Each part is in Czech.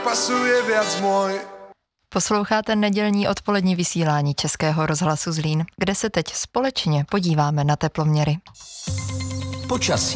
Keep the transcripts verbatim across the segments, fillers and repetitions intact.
pasuje viac môj. Posloucháte nedělní odpolední vysílání Českého rozhlasu Zlín, kde se teď společně podíváme na teploměry. Počasí.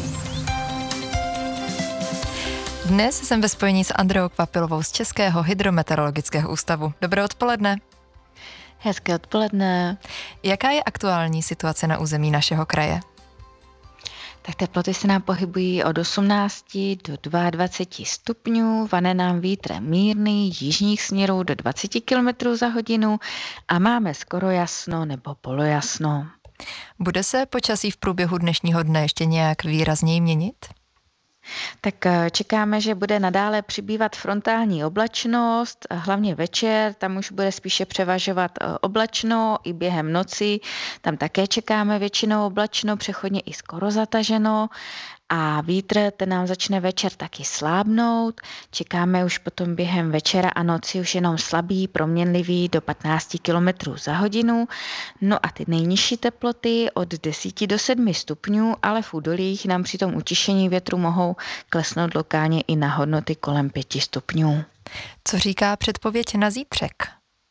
Dnes jsem ve spojení s Andreou Kvapilovou z Českého hydrometeorologického ústavu. Dobré odpoledne. Hezké odpoledne. Jaká je aktuální situace na území našeho kraje? Tak teploty se nám pohybují od osmnácti do dvaceti dvou stupňů, vane nám vítr mírný, jižních směrů do dvacet kilometrů za hodinu a máme skoro jasno nebo polojasno. Bude se počasí v průběhu dnešního dne ještě nějak výrazněji měnit? Tak čekáme, že bude nadále přibývat frontální oblačnost, hlavně večer, tam už bude spíše převažovat oblačno i během noci, tam také čekáme většinou oblačno, přechodně i skoro zataženo a vítr ten nám začne večer taky slábnout, čekáme už potom během večera a noci už jenom slabý, proměnlivý do patnácti kilometrů za hodinu, no a ty nejnižší teploty od deseti do sedmi stupňů, ale v údolích nám při tom utišení větru mohou klesnout lokálně i na hodnoty kolem pěti stupňů. Co říká předpověď na zítřek?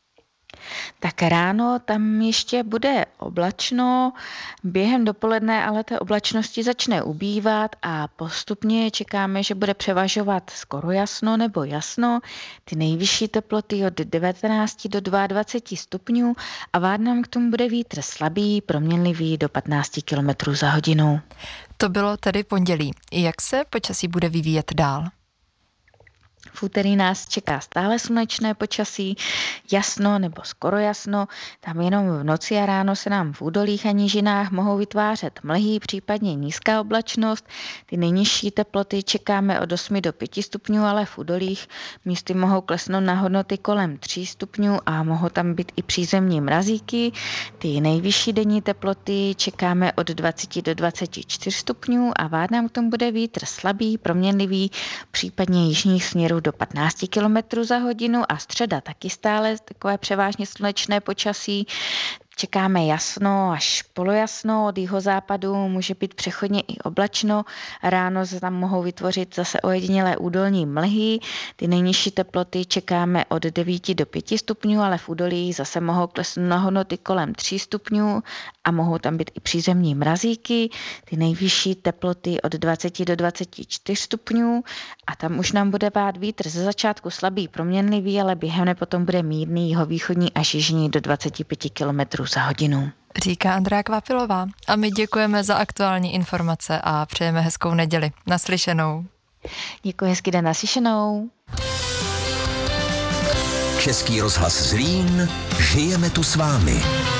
Tak ráno tam ještě bude oblačno, během dopoledne ale té oblačnosti začne ubývat a postupně čekáme, že bude převažovat skoro jasno nebo jasno, ty nejvyšší teploty od devatenácti do dvaceti dvou stupňů a vád nám k tomu bude vítr slabý, proměnlivý do patnácti kilometrů za hodinu. To bylo tedy pondělí. Jak se počasí bude vyvíjet dál? V úterý nás čeká stále slunečné počasí, jasno nebo skoro jasno, tam jenom v noci a ráno se nám v údolích a nížinách mohou vytvářet mlhy, případně nízká oblačnost. Ty nejnižší teploty čekáme od osmi do pěti stupňů, ale v údolích místy mohou klesnout na hodnoty kolem tří stupňů a mohou tam být i přízemní mrazíky. Ty nejvyšší denní teploty čekáme od dvaceti do dvaceti čtyř stupňů a vád nám k tomu bude vítr slabý, proměnlivý, případně jižních směrů do patnácti kilometrů za hodinu a středa taky stále takové převážně slunečné počasí. Čekáme jasno až polojasno, od jihozápadu může být přechodně i oblačno, ráno se tam mohou vytvořit zase ojedinělé údolní mlhy, ty nejnižší teploty čekáme od devíti do pěti stupňů, ale v údolí zase mohou klesnout na hodnoty kolem tří stupňů a mohou tam být i přízemní mrazíky, ty nejvyšší teploty od dvaceti do dvaceti čtyř stupňů a tam už nám bude vát vítr ze začátku slabý, proměnlivý, ale během potom bude mírný, jihovýchodní až jižní do dvaceti pěti kilometrů za hodinu. Říká Andrea Kvapilová a my děkujeme za aktuální informace a přejeme hezkou neděli. Naslyšenou. Děkuji, hezký den, naslyšenou. Český rozhlas Zlín, žijeme tu s vámi.